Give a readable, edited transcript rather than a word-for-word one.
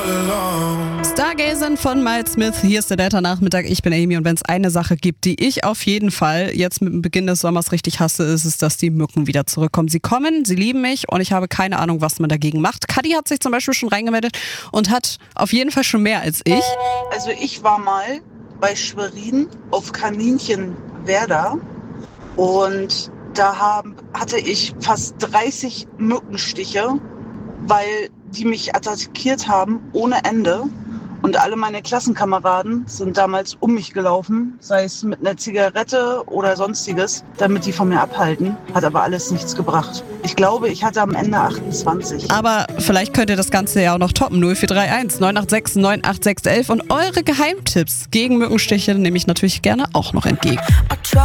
Stargazing von Miles Smith. Hier ist der Delta-Nachmittag. Ich bin Amy und wenn es eine Sache gibt, die ich auf jeden Fall jetzt mit dem Beginn des Sommers richtig hasse, ist es, dass die Mücken wieder zurückkommen. Sie kommen, sie lieben mich und ich habe keine Ahnung, was man dagegen macht. Kadi hat sich zum Beispiel schon reingemeldet und hat auf jeden Fall schon mehr als ich. Also ich war mal bei Schwerin auf Kaninchenwerder und da hatte ich fast 30 Mückenstiche, weil die mich attackiert haben ohne Ende. Und alle meine Klassenkameraden sind damals um mich gelaufen, sei es mit einer Zigarette oder sonstiges, damit die von mir abhalten. Hat aber alles nichts gebracht. Ich glaube, ich hatte am Ende 28. Aber vielleicht könnt ihr das Ganze ja auch noch toppen. 0431 986 98611 und eure Geheimtipps gegen Mückenstiche nehme ich natürlich gerne auch noch entgegen.